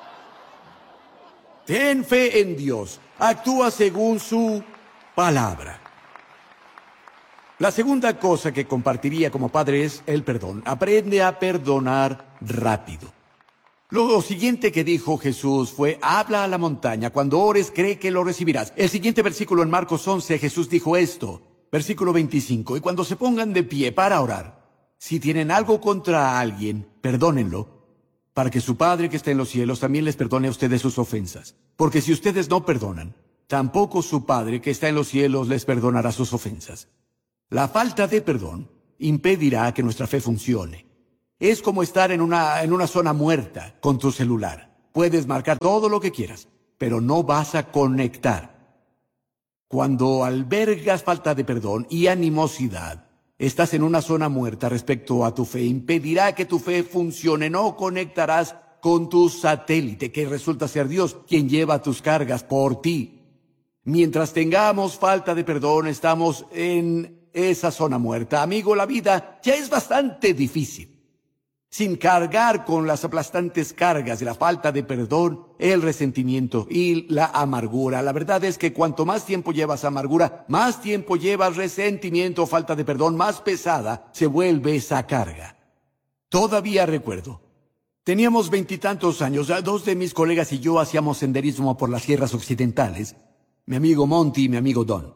Ten fe en Dios, actúa según su palabra. La segunda cosa que compartiría como padre es el perdón. Aprende a perdonar rápido. Lo siguiente que dijo Jesús fue: habla a la montaña, cuando ores cree que lo recibirás. El siguiente versículo en Marcos 11, Jesús dijo esto, versículo 25, y cuando se pongan de pie para orar, si tienen algo contra alguien, perdónenlo, para que su Padre que está en los cielos también les perdone a ustedes sus ofensas. Porque si ustedes no perdonan, tampoco su Padre que está en los cielos les perdonará sus ofensas. La falta de perdón impedirá que nuestra fe funcione. Es como estar en una zona muerta con tu celular. Puedes marcar todo lo que quieras, pero no vas a conectar. Cuando albergas falta de perdón y animosidad, estás en una zona muerta respecto a tu fe. Impedirá que tu fe funcione. No conectarás con tu satélite, que resulta ser Dios, quien lleva tus cargas por ti. Mientras tengamos falta de perdón, estamos en esa zona muerta. Amigo, la vida ya es bastante difícil. Sin cargar con las aplastantes cargas de la falta de perdón, el resentimiento y la amargura. La verdad es que cuanto más tiempo llevas amargura, más tiempo llevas resentimiento o falta de perdón, más pesada se vuelve esa carga. Todavía recuerdo, teníamos 20 y tantos años, 2 de mis colegas y yo hacíamos senderismo por las sierras occidentales, mi amigo Monty y mi amigo Don.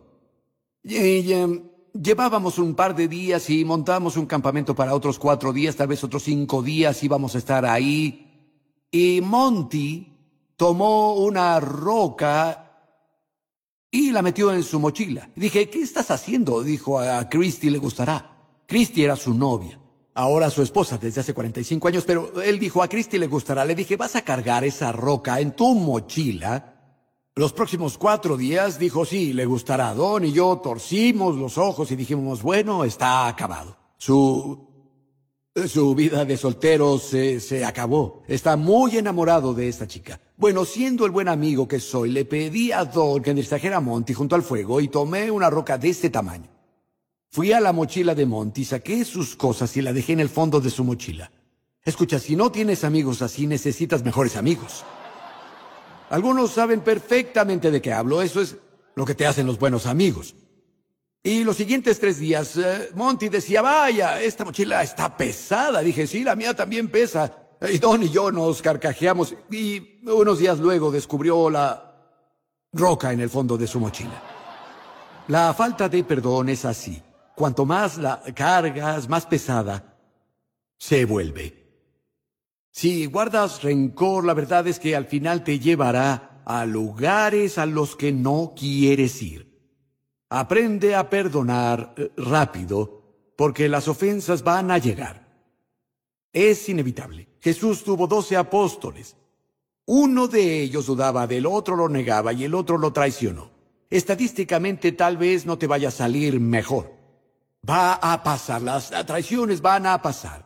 Llevábamos un par de días y montamos un campamento para otros 4 días, tal vez otros 5 días íbamos a estar ahí. Y Monty tomó una roca y la metió en su mochila. Dije, ¿qué estás haciendo? Dijo, a Christy le gustará. Christy era su novia, ahora su esposa desde hace 45 años, pero él dijo, a Christy le gustará. Le dije, ¿vas a cargar esa roca en tu mochila los próximos 4 días? Dijo, sí, le gustará. Don y yo torcimos los ojos y dijimos, bueno, está acabado. Su vida de soltero se acabó. Está muy enamorado de esta chica. Bueno, siendo el buen amigo que soy, le pedí a Don que distrajera a Monty junto al fuego y tomé una roca de este tamaño. Fui a la mochila de Monty, saqué sus cosas y la dejé en el fondo de su mochila. Escucha, si no tienes amigos así, necesitas mejores amigos. Algunos saben perfectamente de qué hablo. Eso es lo que te hacen los buenos amigos. Y los siguientes 3 días, Monty decía, vaya, esta mochila está pesada. Dije, sí, la mía también pesa. Y Don y yo nos carcajeamos. Y unos días luego descubrió la roca en el fondo de su mochila. La falta de perdón es así. Cuanto más la cargas, más pesada se vuelve. Si guardas rencor, la verdad es que al final te llevará a lugares a los que no quieres ir. Aprende a perdonar rápido, porque las ofensas van a llegar. Es inevitable. Jesús tuvo 12 apóstoles. Uno de ellos dudaba, del otro lo negaba y el otro lo traicionó. Estadísticamente tal vez no te vaya a salir mejor. Va a pasar, las traiciones van a pasar.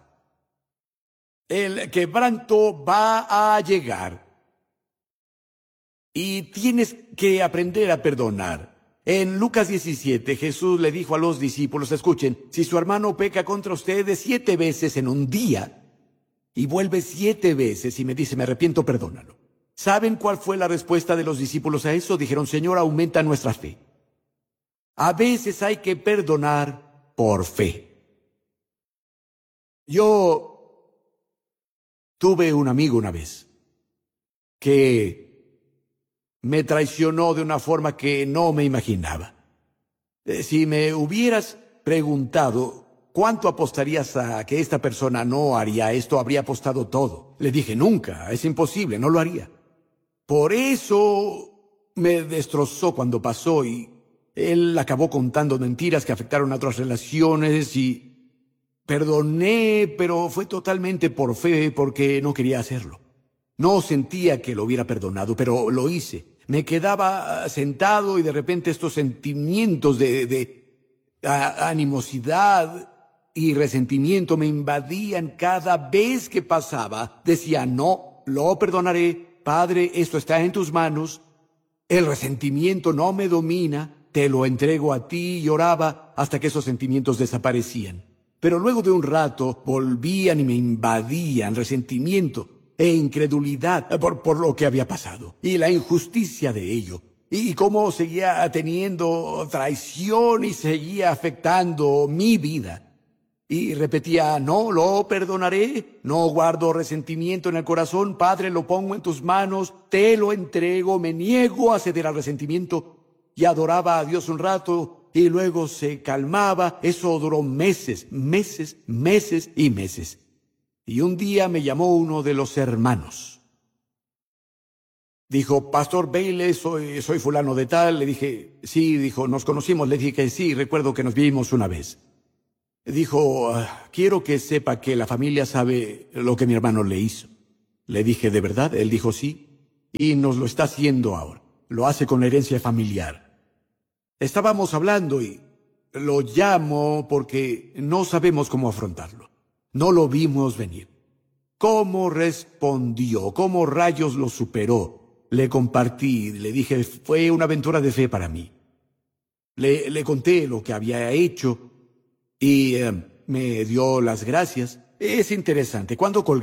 El quebranto va a llegar. Y tienes que aprender a perdonar. En Lucas 17, Jesús le dijo a los discípulos, escuchen, si su hermano peca contra ustedes 7 veces en un día, y vuelve 7 veces y me dice, me arrepiento, perdónalo. ¿Saben cuál fue la respuesta de los discípulos a eso? Dijeron, Señor, aumenta nuestra fe. A veces hay que perdonar por fe. Yo tuve un amigo una vez que me traicionó de una forma que no me imaginaba. Si me hubieras preguntado cuánto apostarías a que esta persona no haría esto, habría apostado todo. Le dije, nunca, es imposible, no lo haría. Por eso me destrozó cuando pasó y él acabó contando mentiras que afectaron a otras relaciones y perdoné, pero fue totalmente por fe porque no quería hacerlo. No sentía que lo hubiera perdonado, pero lo hice. Me quedaba sentado y de repente estos sentimientos de animosidad y resentimiento me invadían cada vez que pasaba. Decía, no, lo perdonaré. Padre, esto está en tus manos. El resentimiento no me domina. Te lo entrego a ti. Y oraba hasta que esos sentimientos desaparecían. Pero luego de un rato volvían y me invadían resentimiento e incredulidad por lo que había pasado y la injusticia de ello y cómo seguía teniendo traición y seguía afectando mi vida. Y repetía, no lo perdonaré, no guardo resentimiento en el corazón, Padre, lo pongo en tus manos, te lo entrego, me niego a ceder al resentimiento. Y adoraba a Dios un rato y luego se calmaba. Eso duró meses, meses, meses y meses. Y un día me llamó uno de los hermanos. Dijo, Pastor Bailey, soy fulano de tal. Le dije, sí. Dijo, nos conocimos. Le dije que sí, recuerdo que nos vimos una vez. Dijo, quiero que sepa que la familia sabe lo que mi hermano le hizo. Le dije, ¿de verdad? Él dijo, sí. Y nos lo está haciendo ahora. Lo hace con la herencia familiar. Estábamos hablando y lo llamo porque no sabemos cómo afrontarlo. No lo vimos venir. ¿Cómo respondió? ¿Cómo rayos lo superó? Le compartí, le dije, fue una aventura de fe para mí. Le conté lo que había hecho y me dio las gracias. Es interesante. Cuando colgué